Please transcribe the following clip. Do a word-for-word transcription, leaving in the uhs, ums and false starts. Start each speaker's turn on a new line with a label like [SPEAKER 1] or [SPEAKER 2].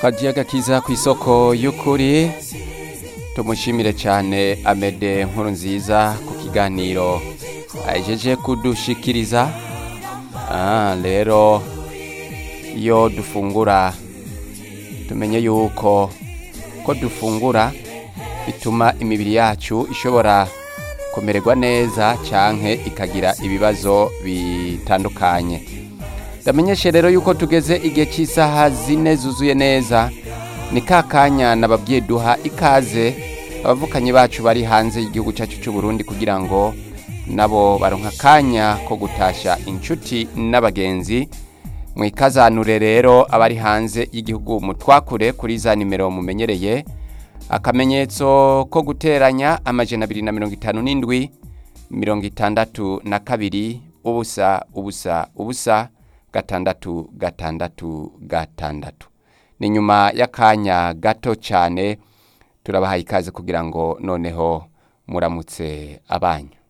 [SPEAKER 1] hagiye agakiza ku isoko y'ukuri. Tumushimire cyane Amede nkuru nziza ku kiganiro ajeje kudushikiriza. Ah, rero iyo dufungura tumenye yuko ko dufungura bituma imibiri yacu ishobora kumererwa neza canke ikagira ibibazo bitandukanye. Ndamenyeshe rero yuko tugeze igihe cy'isaha zine zuzuye neza. Ni kakanya nababwiye duha ikaze abavukanyi bacu bari hanze y'igihugu cyacu cy'u Burundi kugira ngo nabo baronka kanya ko gutasha inshuti n'abagenzi. Mwikazanure rero abari hanze y'igihugu mutwakure kuri za nimero mumenyereye, akamenyetso ko guteranya amajana abiri na mirongo itanu n'indwi mirongo itandatu na kabiri ubusa ubusa ubusa gatandatu gatandatu gatandatu. Ni nyuma y'akanya gato cyane turabaha ikaze kugira ngo noneho muramutse abanyu.